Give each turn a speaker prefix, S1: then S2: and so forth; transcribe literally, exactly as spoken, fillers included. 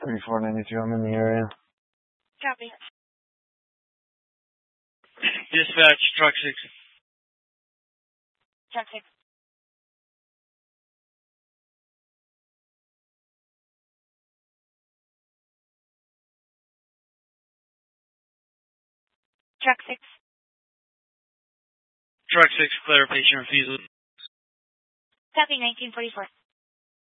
S1: thirty-four ninety-two, I'm in the area.
S2: Copy.
S3: Dispatch, truck six.
S2: Truck six. Truck six.
S3: Truck six, clarification refusal.
S2: Copy, nineteen forty-four.